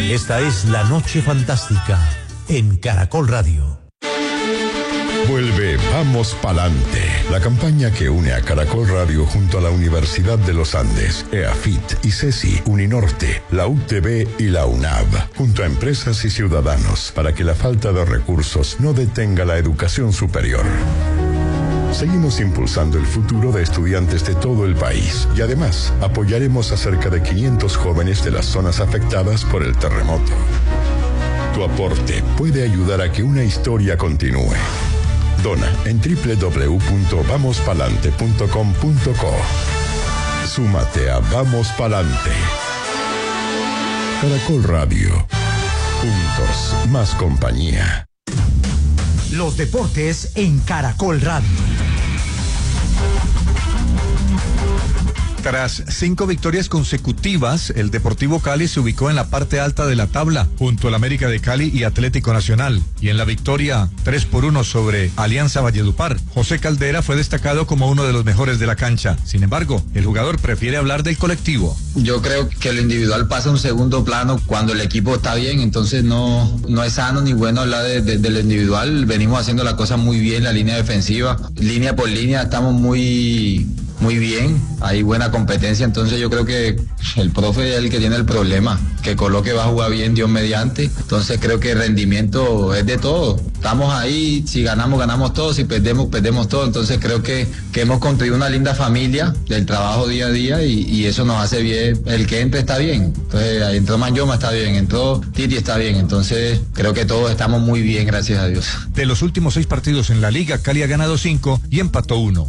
Esta es La Noche Fantástica en Caracol Radio. Vuelve Vamos Palante, la campaña que une a Caracol Radio junto a la Universidad de los Andes, EAFIT, ICESI, Uninorte, la UTB y la UNAV, junto a empresas y ciudadanos, para que la falta de recursos no detenga la educación superior. Seguimos impulsando el futuro de estudiantes de todo el país y además apoyaremos a cerca de 500 jóvenes de las zonas afectadas por el terremoto. Tu aporte puede ayudar a que una historia continúe. Dona en www.vamospalante.com.co. Súmate a Vamos Palante. Caracol Radio. Juntos, más compañía. Los deportes en Caracol Radio. Tras 5 victorias consecutivas, el Deportivo Cali se ubicó en la parte alta de la tabla, junto al América de Cali y Atlético Nacional. Y en la victoria 3-1 sobre Alianza Valledupar, José Caldera fue destacado como uno de los mejores de la cancha. Sin embargo, el jugador prefiere hablar del colectivo. Yo creo que lo individual pasa a un segundo plano cuando el equipo está bien, entonces no es sano ni bueno hablar de lo individual. Venimos haciendo la cosa muy bien, la línea defensiva, línea por línea, estamos muy bien, hay buena competencia, entonces yo creo que el profe es el que tiene el problema, que Coloque va a jugar bien, Dios mediante, entonces creo que el rendimiento es de todo, estamos ahí, si ganamos, ganamos todo, si perdemos, perdemos todo, entonces creo que hemos construido una linda familia del trabajo día a día y eso nos hace bien, el que entre está bien, entonces entró Manyoma está bien, entró Titi está bien, entonces creo que todos estamos muy bien, gracias a Dios. De los últimos 6 partidos en la liga, Cali ha ganado 5 y empató 1.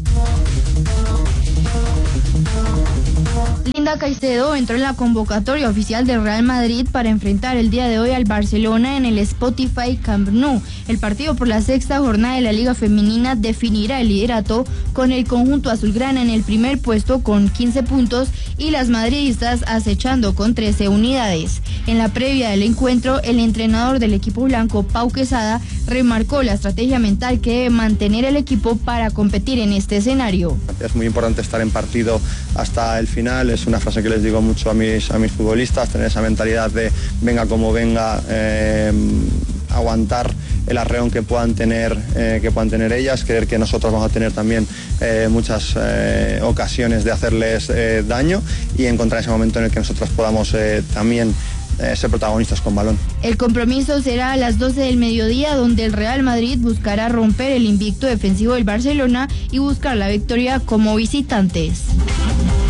Linda Caicedo entró en la convocatoria oficial del Real Madrid para enfrentar el día de hoy al Barcelona en el Spotify Camp Nou. El partido por la 6ª jornada de la Liga Femenina definirá el liderato con el conjunto azulgrana en el primer puesto con 15 puntos y las madridistas acechando con 13 unidades. En la previa del encuentro, el entrenador del equipo blanco, Pau Quesada, remarcó la estrategia mental que debe mantener el equipo para competir en este escenario. Es muy importante estar en partido hasta el final, es una frase que les digo mucho a mis futbolistas, tener esa mentalidad de venga como venga, aguantar el arreón que puedan tener ellas, creer que nosotros vamos a tener también muchas ocasiones de hacerles daño y encontrar ese momento en el que nosotros podamos también ser protagonistas con balón. El compromiso será a las 12 del mediodía, donde el Real Madrid buscará romper el invicto defensivo del Barcelona y buscar la victoria como visitantes.